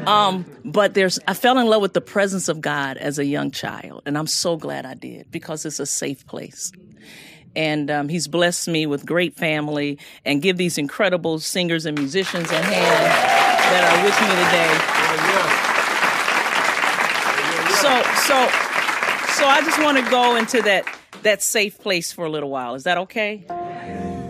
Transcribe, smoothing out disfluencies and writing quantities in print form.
But I fell in love with the presence of God as a young child, and I'm so glad I did because it's a safe place. And he's blessed me with great family and give these incredible singers and musicians a hand that are with me today. So I just want to go into that safe place for a little while. Is that okay?